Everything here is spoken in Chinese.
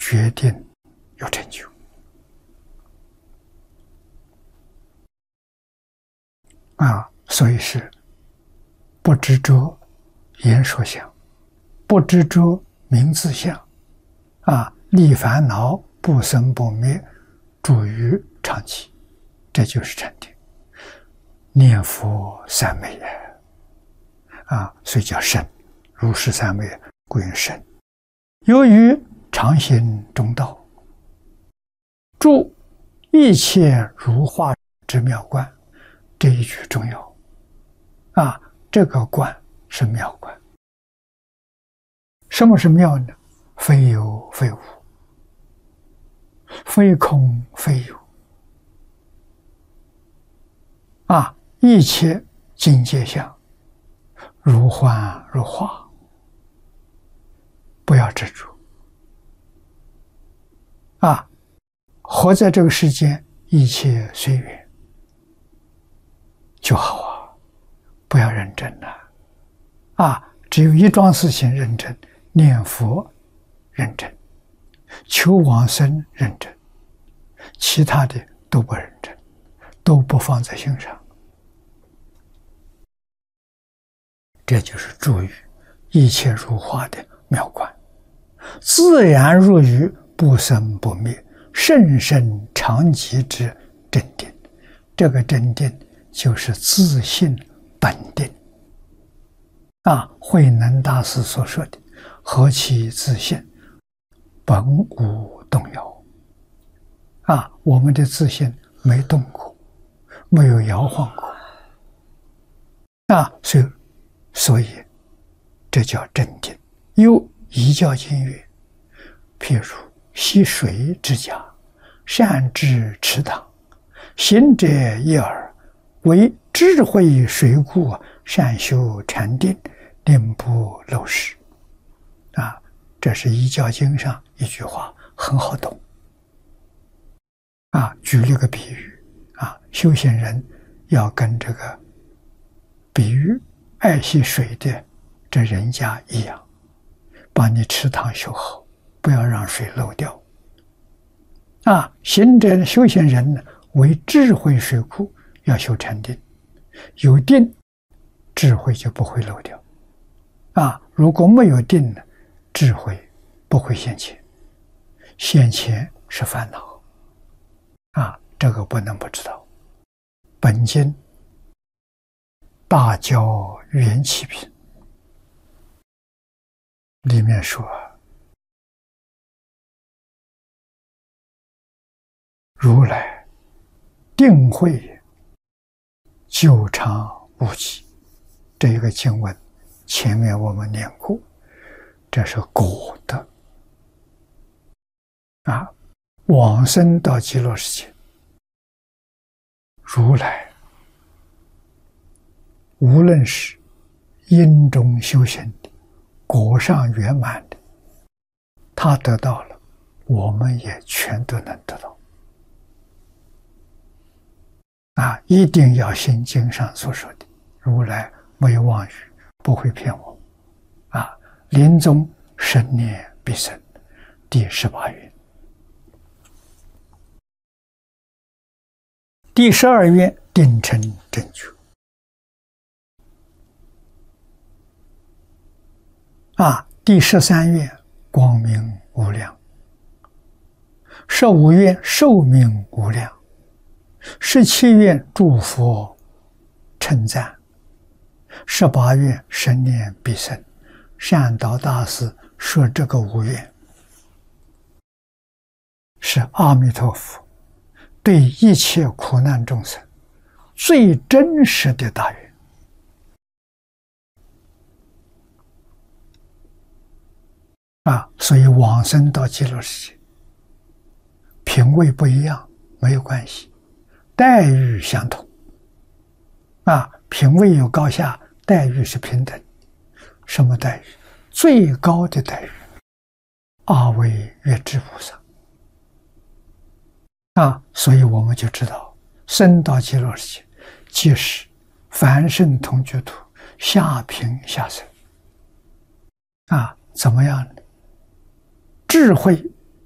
决定有成就。所以是不执着言说相，不执着名字相，离烦恼不生不灭，住于常寂，这就是禅定。念佛三昧所以叫身，如是三昧故云身。由于常行中道，住一切如化之妙观，这一句重要这个观是妙观。什么是妙呢？非有非无，非空非有一切境界相如幻如化，不要执着活在这个世间，一切随缘就好不要认真只有一桩事情认真，念佛认真，求往生认真，其他的都不认真，都不放在心上。这就是住于一切如化的妙观，自然入于不生不灭甚深常寂之真定。这个真定就是自性本定慧能大师所说的何其自性，本无动摇我们的自性没动过，没有摇晃过所以这叫真定。又一教经曰：譬如溪水之家，善治池塘，行者一耳，为智慧水故，善修禅定，令不漏失这是一教经上一句话，很好懂举了个比喻修行人要跟这个比喻爱惜水的这人家一样，把你池塘修好，不要让水漏掉行者修行人呢，为智慧水库，要修禅定，有定智慧就不会漏掉如果没有定呢，智慧不会现前，现前是烦恼这个不能不知道。本经大教缘起品里面说，如来定慧久常无极。这一个经文前面我们念过，这是果的往生到极乐世界，如来无论是因中修行的，果上圆满的，他得到了，我们也全都能得到一定要信经上所说的，如来没有妄语，不会骗我临终生念必生，第18愿。第12愿定成正觉第13愿光明无量，15愿寿命无量，17愿诸佛称赞，18愿生念必生。善导大师说这个5愿是阿弥陀佛对一切苦难众生最真实的大愿所以往生到极乐世界，品位不一样没有关系，待遇相同品位有高下，待遇是平等。什么待遇？最高的待遇，阿惟越致菩萨所以我们就知道，生到极乐世界，即是凡圣同居土，下品下生怎么样呢？智慧